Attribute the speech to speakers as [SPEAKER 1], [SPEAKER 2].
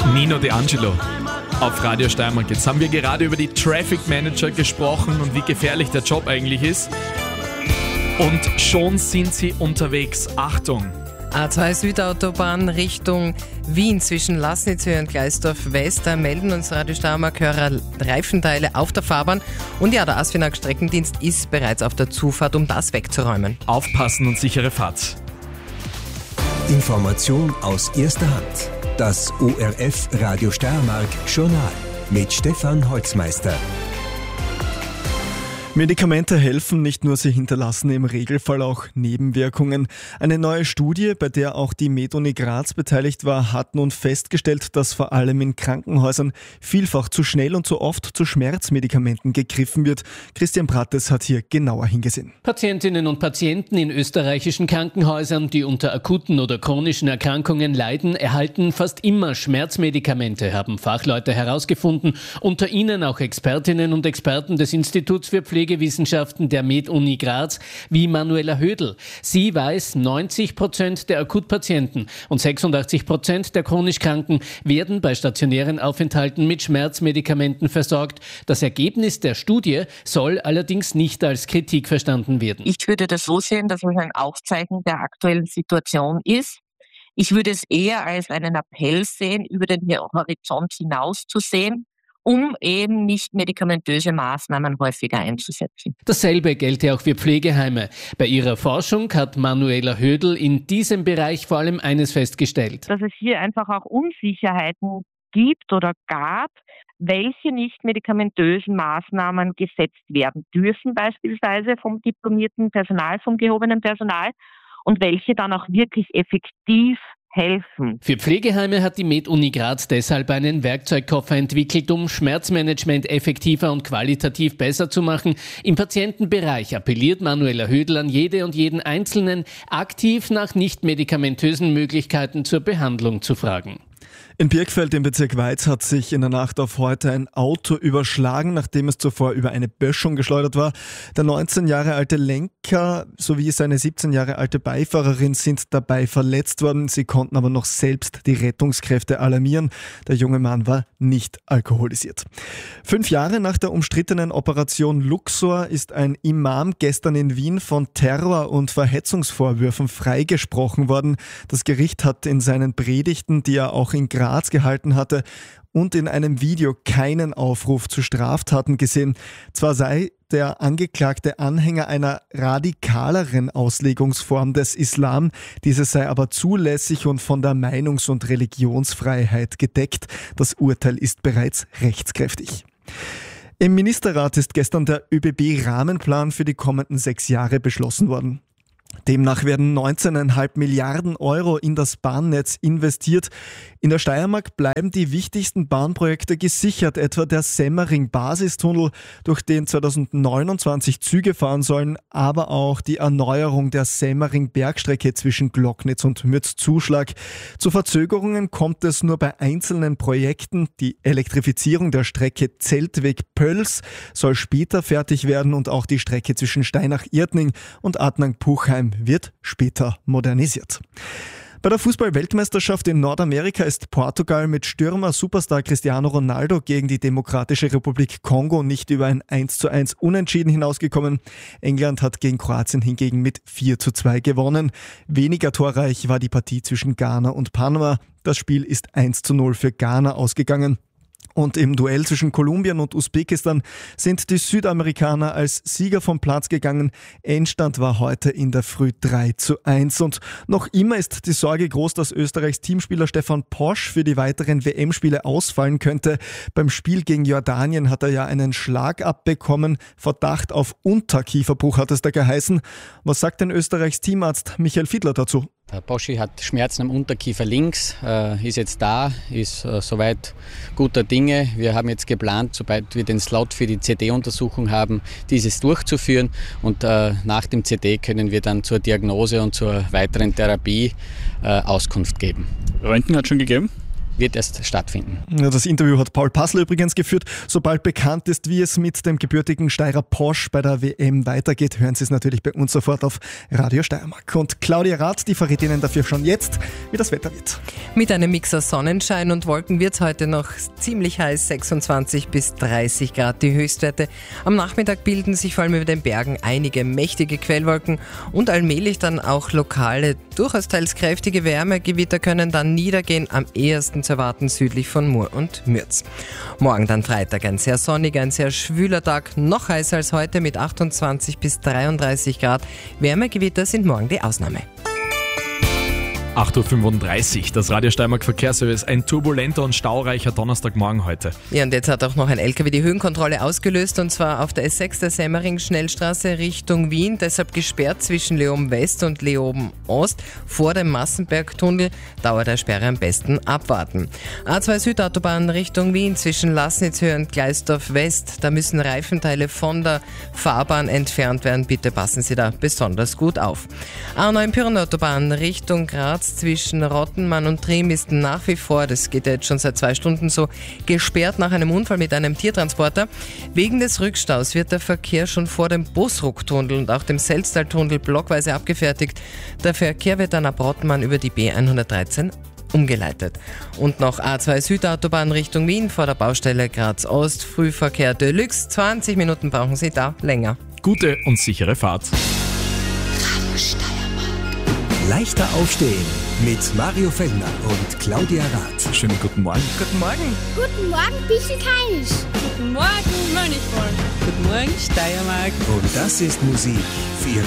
[SPEAKER 1] Nino D'Angelo auf Radio Steiermark. Jetzt haben wir gerade über die Traffic Manager gesprochen und wie gefährlich der Job eigentlich ist. Und schon sind sie unterwegs. Achtung!
[SPEAKER 2] A2 Südautobahn Richtung Wien zwischen Lassnitzhöhe und Gleisdorf West. Da melden uns Radio Steiermark-Hörer Reifenteile auf der Fahrbahn. Und ja, der ASFINAG Streckendienst ist bereits auf der Zufahrt, um das wegzuräumen.
[SPEAKER 1] Aufpassen und sichere Fahrt.
[SPEAKER 3] Information aus erster Hand. Das ORF Radio Steiermark Journal mit Stefan Holzmeister.
[SPEAKER 4] Medikamente helfen nicht nur, sie hinterlassen im Regelfall auch Nebenwirkungen. Eine neue Studie, bei der auch die MedUni Graz beteiligt war, hat nun festgestellt, dass vor allem in Krankenhäusern vielfach zu schnell und zu oft zu Schmerzmedikamenten gegriffen wird. Christian Prattes hat hier genauer hingesehen.
[SPEAKER 5] Patientinnen und Patienten in österreichischen Krankenhäusern, die unter akuten oder chronischen Erkrankungen leiden, erhalten fast immer Schmerzmedikamente, haben Fachleute herausgefunden. Unter ihnen auch Expertinnen und Experten des Instituts für Pflegewissenschaften der MedUni Graz, wie Manuela Hödl. Sie weiß, 90% der Akutpatienten und 86% der chronisch Kranken werden bei stationären Aufenthalten mit Schmerzmedikamenten versorgt. Das Ergebnis der Studie soll allerdings nicht als Kritik verstanden werden.
[SPEAKER 6] Ich würde das so sehen, dass es ein Aufzeichen der aktuellen Situation ist. Ich würde es eher als einen Appell sehen, über den Horizont hinaus zu sehen, um eben nicht medikamentöse Maßnahmen häufiger einzusetzen.
[SPEAKER 5] Dasselbe gelte auch für Pflegeheime. Bei ihrer Forschung hat Manuela Hödl in diesem Bereich vor allem eines festgestellt.
[SPEAKER 6] Dass es hier einfach auch Unsicherheiten gibt oder gab, welche nicht medikamentösen Maßnahmen gesetzt werden dürfen, beispielsweise vom diplomierten Personal, vom gehobenen Personal, und welche dann auch wirklich effektiv helfen.
[SPEAKER 5] Für Pflegeheime hat die MedUni Graz deshalb einen Werkzeugkoffer entwickelt, um Schmerzmanagement effektiver und qualitativ besser zu machen. Im Patientenbereich appelliert Manuela Hödl an jede und jeden Einzelnen, aktiv nach nicht-medikamentösen Möglichkeiten zur Behandlung zu fragen.
[SPEAKER 4] In Birkfeld im Bezirk Weiz hat sich in der Nacht auf heute ein Auto überschlagen, nachdem es zuvor über eine Böschung geschleudert war. Der 19 Jahre alte Lenker sowie seine 17 Jahre alte Beifahrerin sind dabei verletzt worden. Sie konnten aber noch selbst die Rettungskräfte alarmieren. Der junge Mann war nicht alkoholisiert. 5 Jahre nach der umstrittenen Operation Luxor ist ein Imam gestern in Wien von Terror- und Verhetzungsvorwürfen freigesprochen worden. Das Gericht hat in seinen Predigten, die er auch in Graz gehalten hatte, und in einem Video keinen Aufruf zu Straftaten gesehen. Zwar sei der Angeklagte Anhänger einer radikaleren Auslegungsform des Islam, diese sei aber zulässig und von der Meinungs- und Religionsfreiheit gedeckt. Das Urteil ist bereits rechtskräftig. Im Ministerrat ist gestern der ÖBB-Rahmenplan für die kommenden 6 Jahre beschlossen worden. Demnach werden 19,5 Milliarden Euro in das Bahnnetz investiert. In der Steiermark bleiben die wichtigsten Bahnprojekte gesichert, etwa der Semmering-Basistunnel, durch den 2029 Züge fahren sollen, aber auch die Erneuerung der Semmering-Bergstrecke zwischen Glocknitz und Mürzzuschlag. Zu Verzögerungen kommt es nur bei einzelnen Projekten. Die Elektrifizierung der Strecke Zeltweg-Pöls soll später fertig werden und auch die Strecke zwischen Steinach-Irtning und Adnang-Puchheim wird später modernisiert. Bei der Fußball-Weltmeisterschaft in Nordamerika ist Portugal mit Stürmer-Superstar Cristiano Ronaldo gegen die Demokratische Republik Kongo nicht über ein 1:1 Unentschieden hinausgekommen. England hat gegen Kroatien hingegen mit 4:2 gewonnen. Weniger torreich war die Partie zwischen Ghana und Panama. Das Spiel ist 1:0 für Ghana ausgegangen. Und im Duell zwischen Kolumbien und Usbekistan sind die Südamerikaner als Sieger vom Platz gegangen. Endstand war heute in der Früh 3:1. Und noch immer ist die Sorge groß, dass Österreichs Teamspieler Stefan Posch für die weiteren WM-Spiele ausfallen könnte. Beim Spiel gegen Jordanien hat er ja einen Schlag abbekommen. Verdacht auf Unterkieferbruch hat es da geheißen. Was sagt denn Österreichs Teamarzt Michael Fiedler dazu?
[SPEAKER 7] Der Poschi hat Schmerzen am Unterkiefer links, ist jetzt da, ist soweit guter Dinge. Wir haben jetzt geplant, sobald wir den Slot für die CT-Untersuchung haben, dieses durchzuführen. Und nach dem CT können wir dann zur Diagnose und zur weiteren Therapie Auskunft geben.
[SPEAKER 8] Röntgen hat schon gegeben?
[SPEAKER 7] wird erst stattfinden.
[SPEAKER 4] Ja, das Interview hat Paul Passler übrigens geführt. Sobald bekannt ist, wie es mit dem gebürtigen Steirer Porsche bei der WM weitergeht, hören Sie es natürlich bei uns sofort auf Radio Steiermark. Und Claudia Rath, die verrät Ihnen dafür schon jetzt, wie das Wetter wird.
[SPEAKER 2] Mit einem Mix aus Sonnenschein und Wolken wird es heute noch ziemlich heiß, 26 bis 30 Grad die Höchstwerte. Am Nachmittag bilden sich vor allem über den Bergen einige mächtige Quellwolken und allmählich dann auch lokale, durchaus teils kräftige Wärmegewitter können dann niedergehen, am ehesten zu erwarten südlich von Mur und Mürz. Morgen dann Freitag ein sehr sonniger, ein sehr schwüler Tag, noch heißer als heute mit 28 bis 33 Grad. Wärmegewitter sind morgen die Ausnahme.
[SPEAKER 1] 8.35 Uhr, das Radio Steiermark Verkehrsservice. Ein turbulenter und staureicher Donnerstagmorgen heute.
[SPEAKER 2] Ja, und jetzt hat auch noch ein LKW die Höhenkontrolle ausgelöst, und zwar auf der S6 der Semmering-Schnellstraße Richtung Wien, deshalb gesperrt zwischen Leoben West und Leoben Ost vor dem Massenbergtunnel. Dauer der Sperre am besten abwarten. A2 Südautobahn Richtung Wien zwischen Lassnitzhöhe und Gleisdorf West, da müssen Reifenteile von der Fahrbahn entfernt werden. Bitte passen Sie da besonders gut auf. A9 Pyreneeautobahn Richtung Graz zwischen Rottenmann und Triem ist nach wie vor, das geht ja jetzt schon seit 2 Stunden so, gesperrt nach einem Unfall mit einem Tiertransporter. Wegen des Rückstaus wird der Verkehr schon vor dem Busrucktunnel und auch dem Selztaltunnel blockweise abgefertigt. Der Verkehr wird dann ab Rottenmann über die B113 umgeleitet. Und noch A2 Südautobahn Richtung Wien vor der Baustelle Graz Ost, Frühverkehr Deluxe, 20 Minuten brauchen Sie da länger.
[SPEAKER 1] Gute und sichere Fahrt.
[SPEAKER 3] Leichter aufstehen mit Mario Fellner und Claudia Rath.
[SPEAKER 1] Schönen guten Morgen.
[SPEAKER 2] Guten Morgen.
[SPEAKER 8] Guten Morgen, Bischelkeinisch.
[SPEAKER 9] Guten Morgen, Mönchborn.
[SPEAKER 2] Guten Morgen, Steiermark.
[SPEAKER 3] Und das ist Musik für Ihre